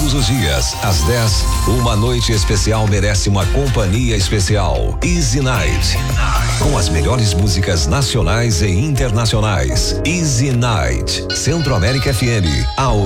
Todos os dias, às 10, uma noite especial merece uma companhia especial. Easy Night. Com as melhores músicas nacionais e internacionais. Easy Night. Centro América FM.